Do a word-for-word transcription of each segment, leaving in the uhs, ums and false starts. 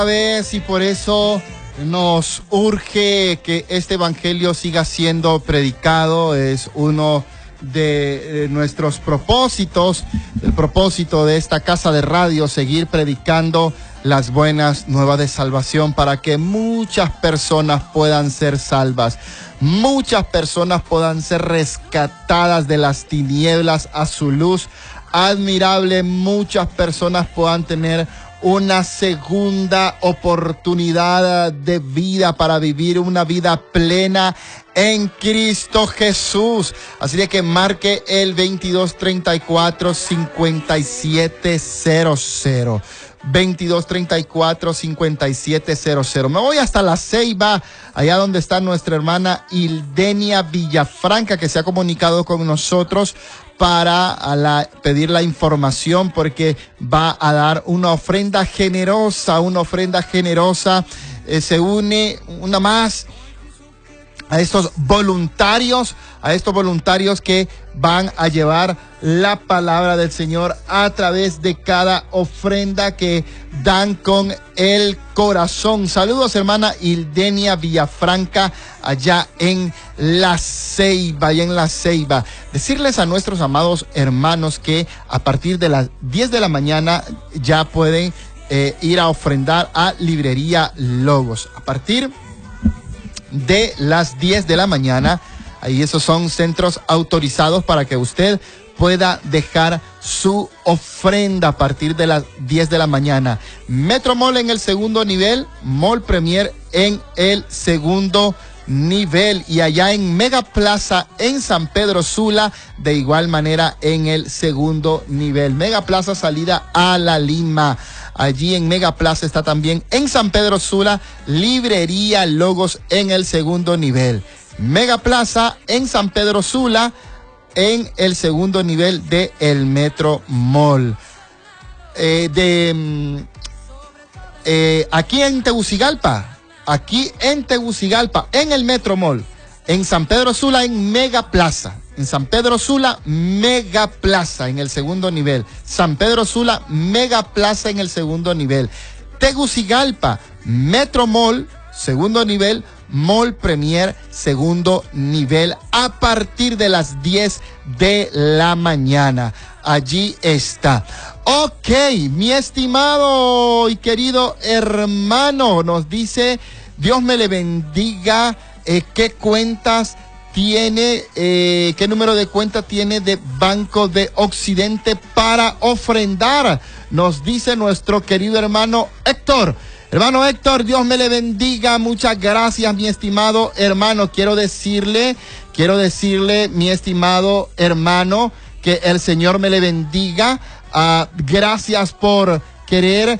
vez, y por eso nos urge que este evangelio siga siendo predicado. Es uno de nuestros propósitos, el propósito de esta casa de radio, seguir predicando las buenas nuevas de salvación para que muchas personas puedan ser salvas, muchas personas puedan ser rescatadas de las tinieblas a su luz admirable, muchas personas puedan tener una segunda oportunidad de vida para vivir una vida plena en Cristo Jesús. Así de que marque el veintidós treinta y cuatro cincuenta y siete cero cero. veintidós treinta y cuatro cincuenta y siete cero cero. Me voy hasta La Ceiba, allá donde está nuestra hermana Ildenia Villafranca, que se ha comunicado con nosotros para a la, pedir la información, porque va a dar una ofrenda generosa, una ofrenda generosa. Eh, se une una más a estos voluntarios, a estos voluntarios que van a llevar la palabra del Señor a través de cada ofrenda que dan con el corazón. Saludos, hermana Ildenia Villafranca, allá en La Ceiba, allá en La Ceiba. Decirles a nuestros amados hermanos que a partir de las diez de la mañana ya pueden eh, ir a ofrendar a Librería Logos. A partir de las diez de la mañana, ahí esos son centros autorizados para que usted pueda dejar su ofrenda a partir de las diez de la mañana. Metro Mall en el segundo nivel, Mall Premier en el segundo nivel, y allá en Mega Plaza en San Pedro Sula, de igual manera en el segundo nivel. Mega Plaza salida a La Lima. Allí en Mega Plaza está también en San Pedro Sula, Librería Logos en el segundo nivel. Mega Plaza en San Pedro Sula, en el segundo nivel de el Metro Mall. Eh, de eh, aquí en Tegucigalpa, aquí en Tegucigalpa, en el Metro Mall. En San Pedro Sula, en Mega Plaza. En San Pedro Sula, Mega Plaza en el segundo nivel. San Pedro Sula, Mega Plaza en el segundo nivel. Tegucigalpa, Metro Mall, segundo nivel. Mall Premier, segundo nivel, a partir de las diez de la mañana. Allí está. Ok, mi estimado y querido hermano, nos dice, Dios me le bendiga, eh, ¿qué cuentas tiene, eh, qué número de cuenta tiene de Banco de Occidente para ofrendar? Nos dice nuestro querido hermano Héctor. Hermano Héctor, Dios me le bendiga, muchas gracias, mi estimado hermano. Quiero decirle, quiero decirle, mi estimado hermano, que el Señor me le bendiga. Uh, gracias por querer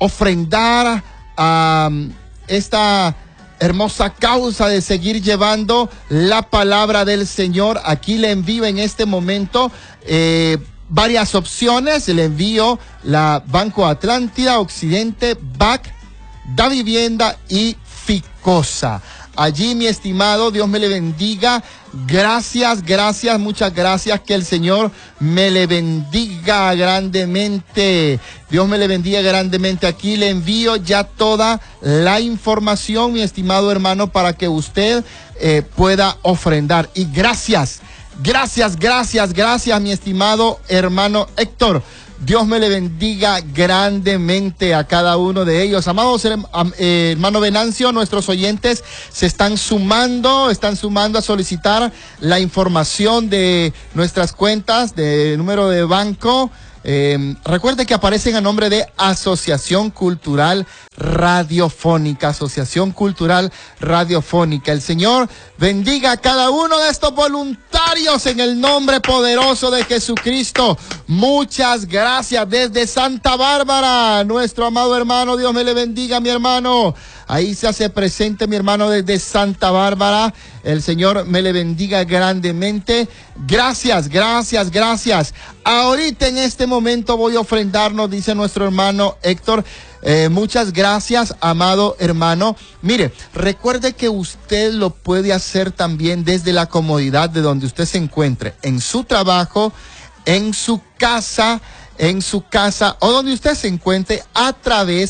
ofrendar a um, esta hermosa causa de seguir llevando la palabra del Señor. Aquí le envío en este momento eh, varias opciones. Le envío la Banco Atlántida, Occidente, B A C, Da Vivienda y Ficosa. Allí, mi estimado, Dios me le bendiga. Gracias, gracias, muchas gracias. Que el Señor me le bendiga grandemente. Dios me le bendiga grandemente. Aquí le envío ya toda la información, mi estimado hermano, para que usted eh, pueda ofrendar. Y gracias, gracias, gracias, gracias, mi estimado hermano Héctor. Dios me le bendiga grandemente a cada uno de ellos. Amados eh, hermano Venancio, nuestros oyentes se están sumando, están sumando a solicitar la información de nuestras cuentas, de número de banco. Eh, recuerde que aparecen a nombre de Asociación Cultural Radiofónica, Asociación Cultural Radiofónica. El Señor bendiga a cada uno de estos voluntarios en el nombre poderoso de Jesucristo. Muchas gracias desde Santa Bárbara, nuestro amado hermano. Dios me le bendiga, mi hermano. Ahí se hace presente mi hermano desde Santa Bárbara. El Señor me le bendiga grandemente. Gracias, gracias, gracias. Ahorita en este momento voy a ofrendarnos, dice nuestro hermano Héctor. Eh, muchas gracias, amado hermano. Mire, recuerde que usted lo puede hacer también desde la comodidad de donde usted se encuentre, en su trabajo, en su casa, en su casa o donde usted se encuentre, a través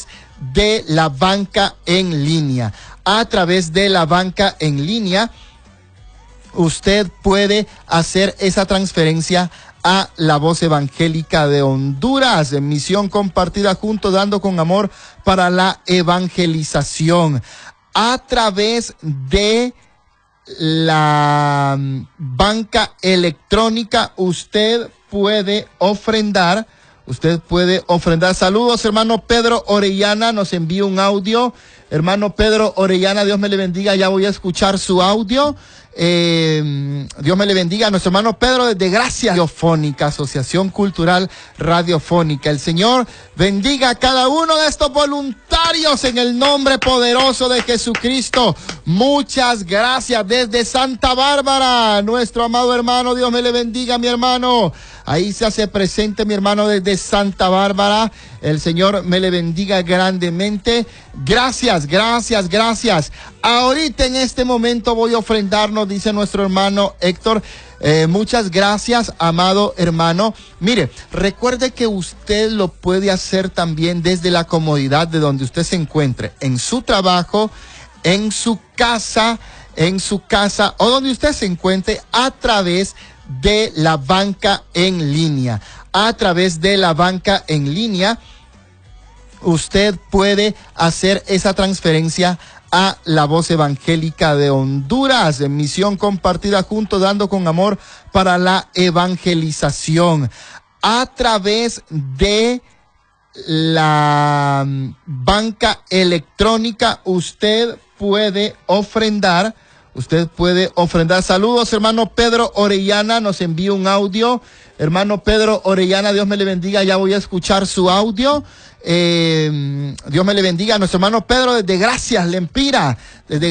de la banca en línea. A través de la banca en línea, usted puede hacer esa transferencia a la Voz Evangélica de Honduras, en misión compartida juntos, dando con amor para la evangelización. A través de la banca electrónica, usted puede ofrendar, usted puede ofrendar. Saludos, hermano Pedro Orellana, nos envía un audio. Hermano Pedro Orellana, Dios me le bendiga, ya voy a escuchar su audio. Eh, Dios me le bendiga a nuestro hermano Pedro desde Gracia Radiofónica, Asociación Cultural Radiofónica. El Señor bendiga a cada uno de estos voluntarios en el nombre poderoso de Jesucristo. Muchas gracias desde Santa Bárbara, nuestro amado hermano. Dios me le bendiga, mi hermano. Ahí se hace presente mi hermano desde Santa Bárbara. El Señor me le bendiga grandemente. Gracias, gracias, gracias. Ahorita en este momento voy a ofrendarnos, dice nuestro hermano Héctor. Eh, muchas gracias, amado hermano. Mire, recuerde que usted lo puede hacer también desde la comodidad de donde usted se encuentre, en su trabajo, en su casa, en su casa o donde usted se encuentre, a través de la banca en línea. A través de la banca en línea, usted puede hacer esa transferencia a la Voz Evangélica de Honduras, en misión compartida juntos, dando con amor para la evangelización. A través de la banca electrónica, usted puede ofrendar, usted puede ofrendar. Saludos, hermano Pedro Orellana, nos envía un audio. Hermano Pedro Orellana, Dios me le bendiga, ya voy a escuchar su audio. Eh, Dios me le bendiga a nuestro hermano Pedro desde Gracias, Lempira, desde